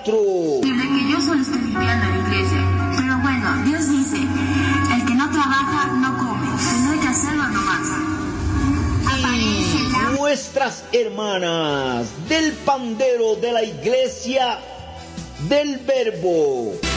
maestro. Desde que yo solo estoy limpiando la iglesia. Pero bueno, Dios dice, el que no trabaja no come, que no hay que hacerlo nomás. Y nuestras hermanas del pandero de la iglesia del Verbo.